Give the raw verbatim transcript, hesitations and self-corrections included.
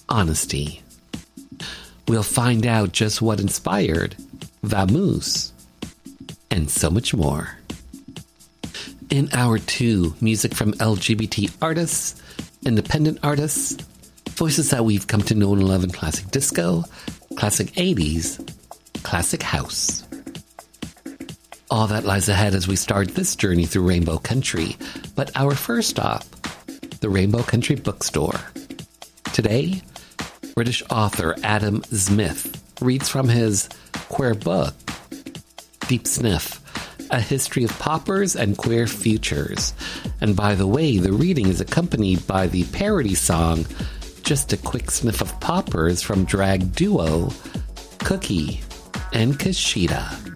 honesty. We'll find out just what inspired Vamoose and so much more. In Hour two, music from L G B T artists, independent artists, voices that we've come to know and love in classic disco, classic eighties, classic house. All that lies ahead as we start this journey through Rainbow Country, but our first stop, the Rainbow Country Bookstore. Today, British author Adam Zmith reads from his queer book, Deep Sniff, A History of Poppers and Queer Futures. And by the way, the reading is accompanied by the parody song, Just a Quick Sniff of Poppers from drag duo Cookie and Kashida.